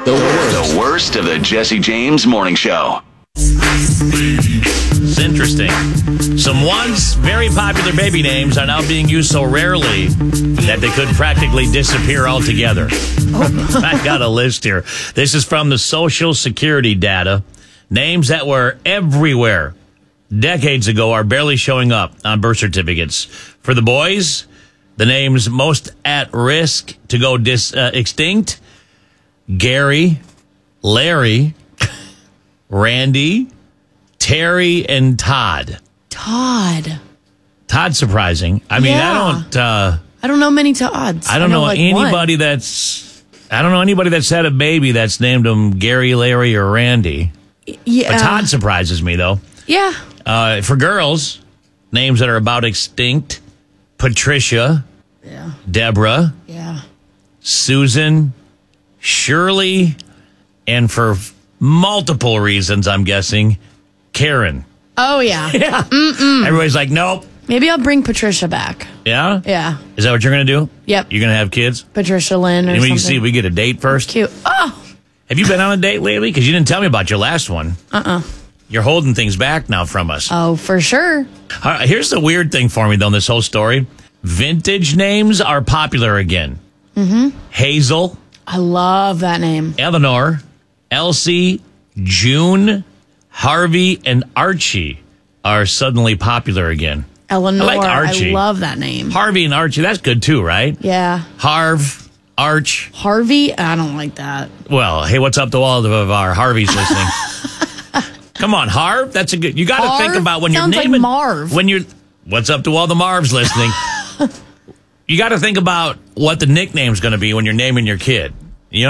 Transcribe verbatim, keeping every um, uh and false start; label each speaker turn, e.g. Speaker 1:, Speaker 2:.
Speaker 1: The worst.
Speaker 2: The worst of the Jesse James Morning Show.
Speaker 3: It's interesting. Some once very popular baby names are now being used so rarely that they could practically disappear altogether. Oh. I got a list here. This is from the Social Security data. Names that were everywhere decades ago are barely showing up on birth certificates. For the boys, the names most at risk to go dis, uh, extinct: Gary, Larry, Randy, Terry, and Todd.
Speaker 4: Todd.
Speaker 3: Todd's surprising. I mean,
Speaker 4: Yeah.
Speaker 3: I don't... Uh,
Speaker 4: I don't know many Todds.
Speaker 3: I don't know,
Speaker 4: know like
Speaker 3: anybody
Speaker 4: one.
Speaker 3: that's... I don't know anybody that's had a baby that's named them Gary, Larry, or Randy.
Speaker 4: Yeah.
Speaker 3: But Todd surprises me, though.
Speaker 4: Yeah.
Speaker 3: Uh, for girls, names that are about extinct: Patricia,
Speaker 4: Yeah.
Speaker 3: Deborah,
Speaker 4: Yeah.
Speaker 3: Susan, Shirley, and for multiple reasons, I'm guessing, Karen.
Speaker 4: Oh, yeah.
Speaker 3: Yeah. Mm-mm. Everybody's like, nope.
Speaker 4: Maybe I'll bring Patricia back.
Speaker 3: Yeah?
Speaker 4: Yeah.
Speaker 3: Is that what you're going to do?
Speaker 4: Yep.
Speaker 3: You're going to have kids?
Speaker 4: Patricia Lynn or
Speaker 3: And we
Speaker 4: something.
Speaker 3: can see if we get a date first.
Speaker 4: Cute. Oh.
Speaker 3: Have you been on a date lately? Because you didn't tell me about your last one.
Speaker 4: Uh-uh.
Speaker 3: You're holding things back now from us.
Speaker 4: Oh, for sure.
Speaker 3: All right, here's the weird thing for me, though, in this whole story. Vintage names are popular again. Mm-hmm. Hazel,
Speaker 4: I love that name.
Speaker 3: Eleanor, Elsie, June, Harvey, and Archie are suddenly popular again.
Speaker 4: Eleanor.
Speaker 3: I like Archie.
Speaker 4: I love that name.
Speaker 3: Harvey and Archie, that's good too, right?
Speaker 4: Yeah.
Speaker 3: Harv, Arch.
Speaker 4: Harvey? I don't like that.
Speaker 3: Well, hey, what's up to all of our Harveys listening? Come on, Harv. That's a good. You got to
Speaker 4: Harv
Speaker 3: think about when you're
Speaker 4: sounds like
Speaker 3: naming
Speaker 4: Marv.
Speaker 3: When you're. What's up to all the Marvs listening? You got to think about what the nickname's going to be when you're naming your kid.